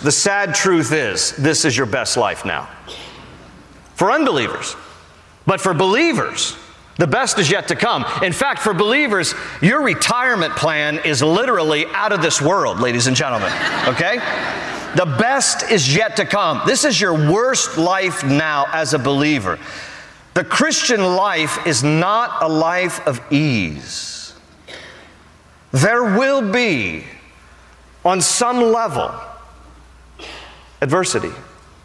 the sad truth is, this is your best life now. For unbelievers. But for believers, the best is yet to come. In fact, for believers, your retirement plan is literally out of this world, ladies and gentlemen, okay? The best is yet to come. This is your worst life now as a believer. The Christian life is not a life of ease. There will be, on some level, adversity,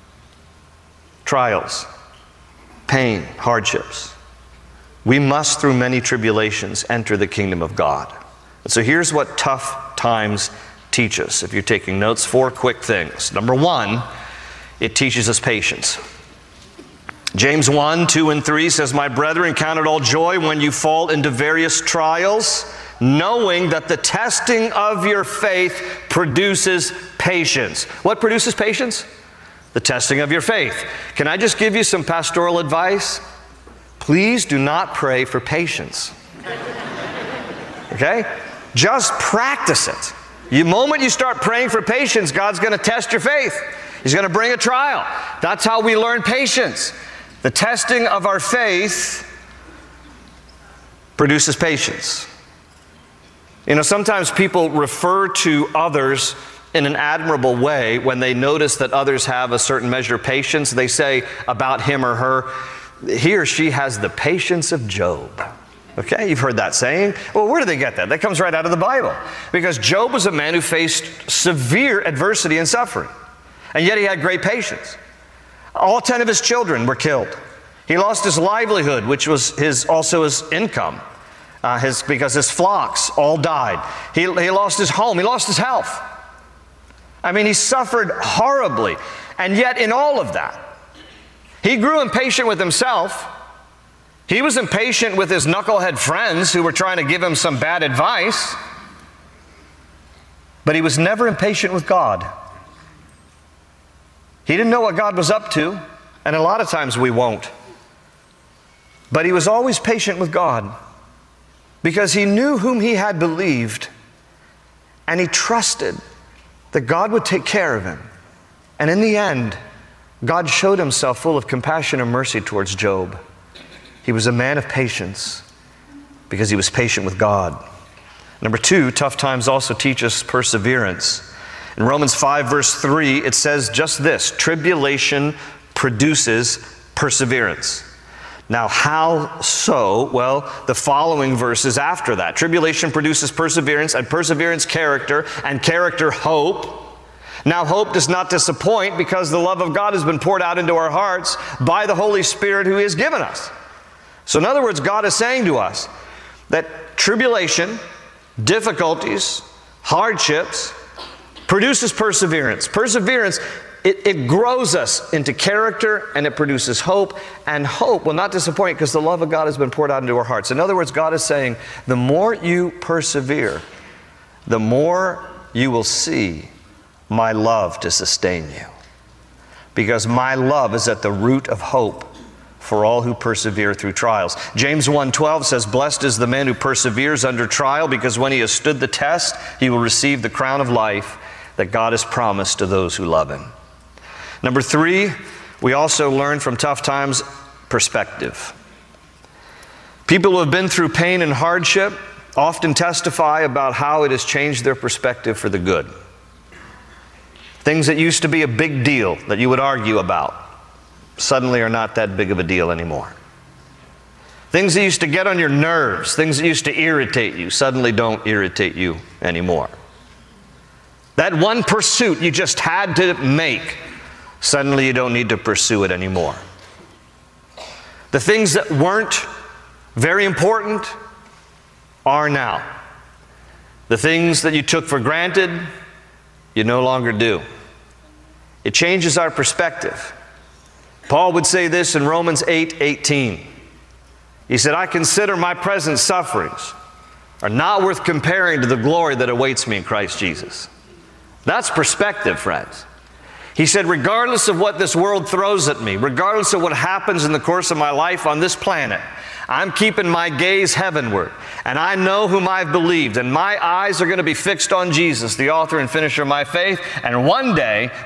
trials, pain, hardships. We must, through many tribulations, enter the kingdom of God. And so here's what tough times teach us. If you're taking notes, 4 quick things. Number 1, it teaches us patience. James 1, 2, and 3 says, "My brethren, count it all joy when you fall into various trials, knowing that the testing of your faith produces patience." What produces patience? The testing of your faith. Can I just give you some pastoral advice? Please do not pray for patience. Okay? Just practice it. The moment you start praying for patience, God's going to test your faith. He's going to bring a trial. That's how we learn patience. The testing of our faith produces patience. You know, sometimes people refer to others in an admirable way when they notice that others have a certain measure of patience. They say about him or her, he or she has the patience of Job. Okay, you've heard that saying. Well, where do they get that? That comes right out of the Bible. Because Job was a man who faced severe adversity and suffering. And yet he had great patience. All 10 of his children were killed. He lost his livelihood, which was also his income, because his flocks all died. He lost his home. He lost his health. I mean, he suffered horribly. And yet in all of that, he grew impatient with himself. He was impatient with his knucklehead friends who were trying to give him some bad advice. But he was never impatient with God. He didn't know what God was up to, and a lot of times we won't. But he was always patient with God because he knew whom he had believed, and he trusted that God would take care of him. And in the end, God showed himself full of compassion and mercy towards Job. He was a man of patience because he was patient with God. Number 2, tough times also teach us perseverance. In Romans 5, verse 3, it says just this: tribulation produces perseverance. Now, how so? Well, the following verses after that. Tribulation produces perseverance, and perseverance character, and character hope. Now, hope does not disappoint because the love of God has been poured out into our hearts by the Holy Spirit who He has given us. So in other words, God is saying to us that tribulation, difficulties, hardships produces perseverance. Perseverance, it grows us into character, and it produces hope. And hope will not disappoint because the love of God has been poured out into our hearts. In other words, God is saying, the more you persevere, the more you will see my love to sustain you. Because my love is at the root of hope for all who persevere through trials. James 1:12 says, "Blessed is the man who perseveres under trial, because when he has stood the test, he will receive the crown of life that God has promised to those who love Him." Number 3, we also learn from tough times perspective. People who have been through pain and hardship often testify about how it has changed their perspective for the good. Things that used to be a big deal that you would argue about suddenly are not that big of a deal anymore. Things that used to get on your nerves, things that used to irritate you, suddenly don't irritate you anymore. That one pursuit you just had to make, suddenly you don't need to pursue it anymore. The things that weren't very important are now. The things that you took for granted, you no longer do. It changes our perspective. Paul would say this in Romans 8:18. He said, "I consider my present sufferings are not worth comparing to the glory that awaits me in Christ Jesus." That's perspective, friends. He said, regardless of what this world throws at me, regardless of what happens in the course of my life on this planet, I'm keeping my gaze heavenward, and I know whom I've believed, and my eyes are going to be fixed on Jesus, the author and finisher of my faith, and one day